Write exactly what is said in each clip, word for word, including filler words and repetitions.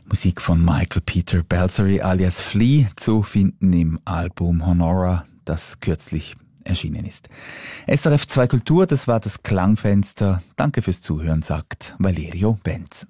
Musik von Michael Peter Balsari alias Flea, zu finden im Album Honora, das kürzlich erschienen ist. S R F zwei Kultur, das war das Klangfenster. Danke fürs Zuhören, sagt Valerio Benz.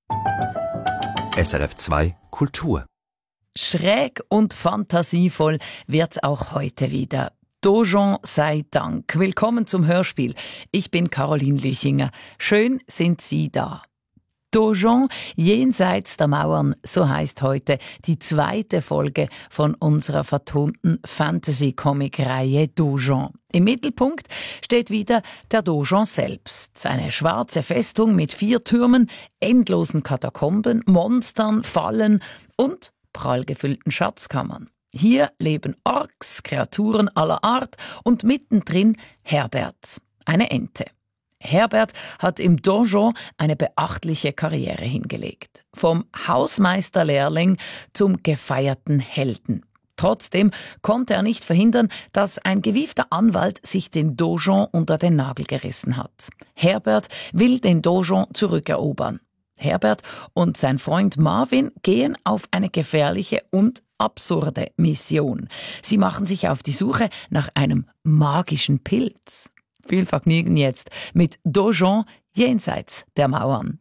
S R F zwei Kultur. Schräg und fantasievoll wird's auch heute wieder. Dojon sei Dank. Willkommen zum Hörspiel. Ich bin Caroline Lüchinger. Schön sind Sie da. Dojon jenseits der Mauern, so heißt heute die zweite Folge von unserer vertonten Fantasy-Comic-Reihe Dojon. Im Mittelpunkt steht wieder der Dojon selbst. Eine schwarze Festung mit vier Türmen, endlosen Katakomben, Monstern, Fallen und prall gefüllten Schatzkammern. Hier leben Orks, Kreaturen aller Art und mittendrin Herbert, eine Ente. Herbert hat im Dojon eine beachtliche Karriere hingelegt. Vom Hausmeisterlehrling zum gefeierten Helden. Trotzdem konnte er nicht verhindern, dass ein gewiefter Anwalt sich den Dojon unter den Nagel gerissen hat. Herbert will den Dojon zurückerobern. Herbert und sein Freund Marvin gehen auf eine gefährliche und absurde Mission. Sie machen sich auf die Suche nach einem magischen Pilz. Viel Vergnügen jetzt mit Dojon jenseits der Mauern.